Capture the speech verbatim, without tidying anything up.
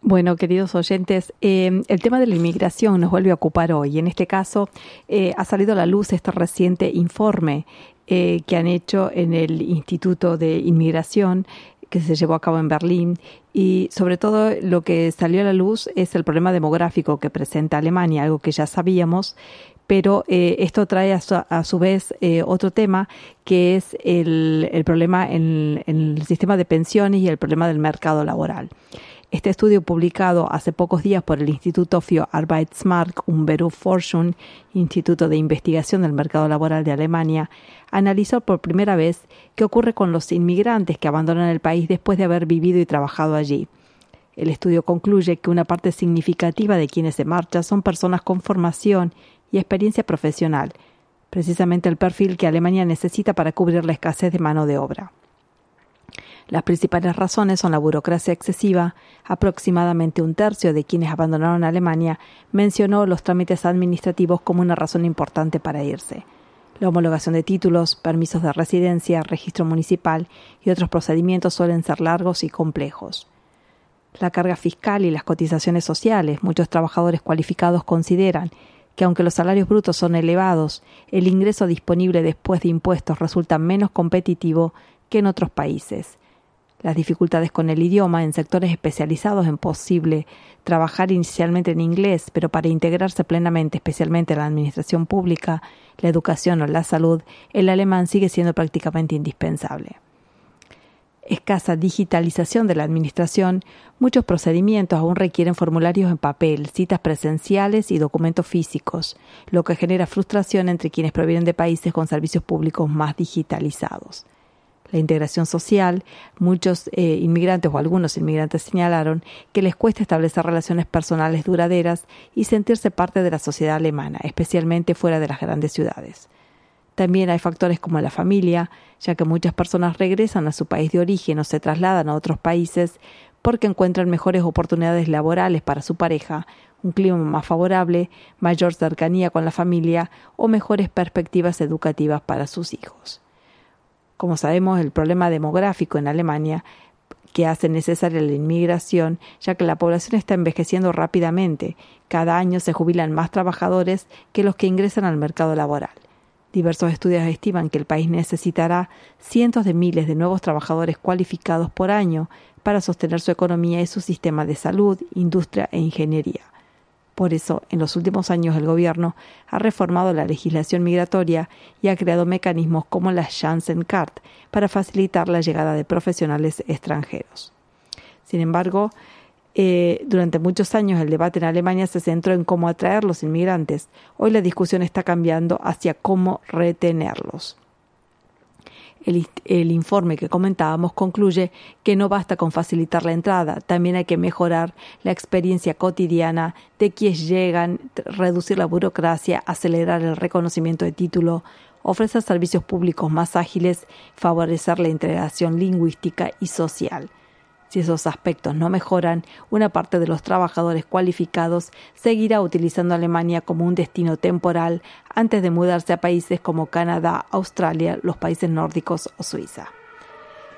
Bueno, queridos oyentes, eh, el tema de la inmigración nos vuelve a ocupar hoy. En este caso, eh, ha salido a la luz este reciente informe eh, que han hecho en el Instituto de Inmigración que se llevó a cabo en Berlín, y sobre todo lo que salió a la luz es el problema demográfico que presenta Alemania, algo que ya sabíamos, pero eh, esto trae a su, a su vez eh, otro tema, que es el, el problema en, en el sistema de pensiones y el problema del mercado laboral. Este estudio, publicado hace pocos días por el Instituto für Arbeitsmarkt und Berufsforschung, Instituto de Investigación del Mercado Laboral de Alemania, analizó por primera vez qué ocurre con los inmigrantes que abandonan el país después de haber vivido y trabajado allí. El estudio concluye que una parte significativa de quienes se marchan son personas con formación y experiencia profesional, precisamente el perfil que Alemania necesita para cubrir la escasez de mano de obra. Las principales razones son la burocracia excesiva. Aproximadamente un tercio de quienes abandonaron Alemania mencionó los trámites administrativos como una razón importante para irse. La homologación de títulos, permisos de residencia, registro municipal y otros procedimientos suelen ser largos y complejos. La carga fiscal y las cotizaciones sociales. Muchos trabajadores cualificados consideran que aunque los salarios brutos son elevados, el ingreso disponible después de impuestos resulta menos competitivo que en otros países. Las dificultades con el idioma en sectores especializados en posible trabajar inicialmente en inglés, pero para integrarse plenamente, especialmente en la administración pública, la educación o la salud, el alemán sigue siendo prácticamente indispensable. Escasa digitalización de la administración. Muchos procedimientos aún requieren formularios en papel, citas presenciales y documentos físicos, lo que genera frustración entre quienes provienen de países con servicios públicos más digitalizados. La integración social. Muchos eh, inmigrantes o algunos inmigrantes señalaron que les cuesta establecer relaciones personales duraderas y sentirse parte de la sociedad alemana, especialmente fuera de las grandes ciudades. También hay factores como la familia, ya que muchas personas regresan a su país de origen o se trasladan a otros países porque encuentran mejores oportunidades laborales para su pareja, un clima más favorable, mayor cercanía con la familia o mejores perspectivas educativas para sus hijos. Como sabemos, el problema demográfico en Alemania que hace necesaria la inmigración, ya que la población está envejeciendo rápidamente. Cada año se jubilan más trabajadores que los que ingresan al mercado laboral. Diversos estudios estiman que el país necesitará cientos de miles de nuevos trabajadores cualificados por año para sostener su economía y su sistema de salud, industria e ingeniería. Por eso, en los últimos años el gobierno ha reformado la legislación migratoria y ha creado mecanismos como la Chancenkarte para facilitar la llegada de profesionales extranjeros. Sin embargo, eh, durante muchos años el debate en Alemania se centró en cómo atraer los inmigrantes. Hoy la discusión está cambiando hacia cómo retenerlos. El, el informe que comentábamos concluye que no basta con facilitar la entrada, también hay que mejorar la experiencia cotidiana de quienes llegan, reducir la burocracia, acelerar el reconocimiento de título, ofrecer servicios públicos más ágiles, favorecer la integración lingüística y social. Si esos aspectos no mejoran, una parte de los trabajadores cualificados seguirá utilizando Alemania como un destino temporal antes de mudarse a países como Canadá, Australia, los países nórdicos o Suiza.